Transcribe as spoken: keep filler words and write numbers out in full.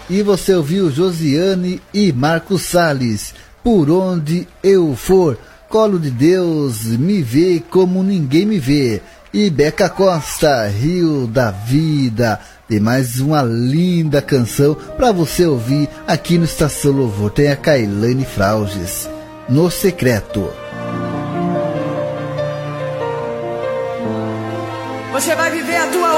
E você ouviu Josiane e Marcos Salles, Por Onde Eu For. Colo de Deus, Me Vê Como Ninguém Me Vê. E Beca Costa, Rio da Vida. Tem mais uma linda canção para você ouvir aqui no Estação Louvor. Tem a Kailane Frauges, No Secreto. Você vai viver a tua